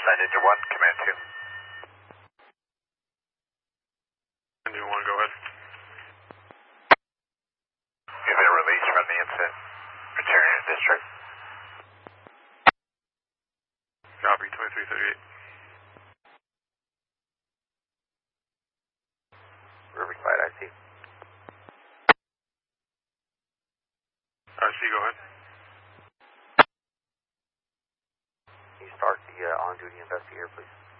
Sign Engine 1, Command 2. Engine 1, go ahead. You've been released from the incident. Returning to district. Copy, 2338. Riverside, IC. IC, go ahead. Can you start the on-duty investigator, please?